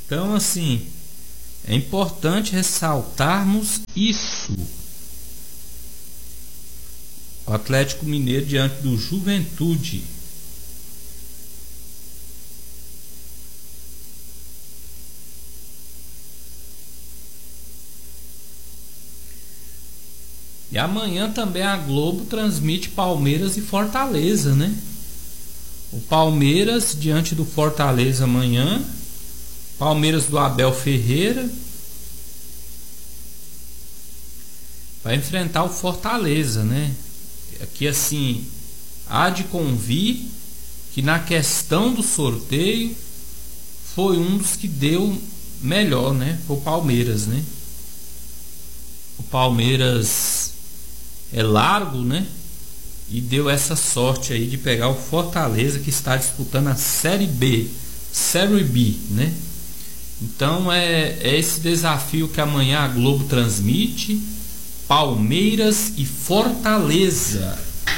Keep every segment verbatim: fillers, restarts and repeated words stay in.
Então, assim, é importante ressaltarmos isso. O Atlético Mineiro diante do Juventude. E amanhã também a Globo transmite Palmeiras e Fortaleza, né? O Palmeiras diante do Fortaleza amanhã. Palmeiras do Abel Ferreira vai enfrentar o Fortaleza, né? Aqui assim, há de convir que na questão do sorteio foi um dos que deu melhor, né? Foi o Palmeiras, né? O Palmeiras é largo, né? E deu essa sorte aí de pegar o Fortaleza, que está disputando a Série B, Série B, né? Então é, é esse desafio que amanhã a Globo transmite: Palmeiras e Fortaleza.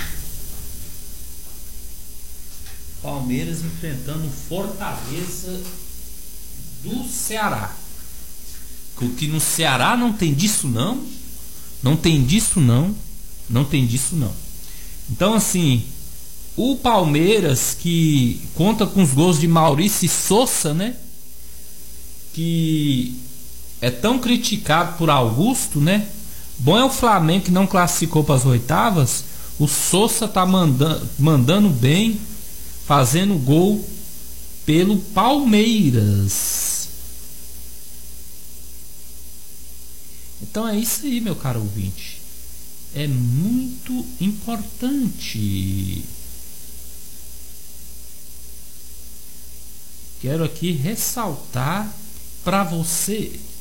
Palmeiras enfrentando Fortaleza do Ceará. Porque no Ceará não tem disso não. Não tem disso não. Não tem disso não. Então assim, o Palmeiras, que conta com os gols de Maurício Souza, né? Que é tão criticado por Augusto, né? Bom é o Flamengo, que não classificou para as oitavas. O Souza tá mandando, mandando bem, fazendo gol pelo Palmeiras. Então é isso aí, meu caro ouvinte. É muito importante. Quero aqui ressaltar para você